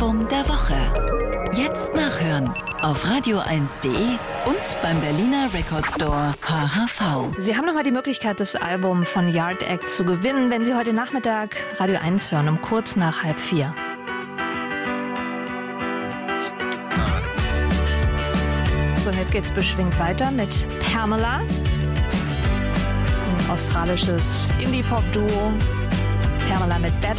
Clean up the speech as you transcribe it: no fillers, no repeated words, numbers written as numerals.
Album der Woche. Jetzt nachhören auf radio1.de und beim Berliner Record Store HHV. Sie haben nochmal die Möglichkeit, das Album von Yard Act zu gewinnen, wenn Sie heute Nachmittag Radio 1 hören, um kurz nach 3:30. So, und jetzt geht's beschwingt weiter mit Pamela. Ein australisches Indie-Pop-Duo. Pamela mit Better.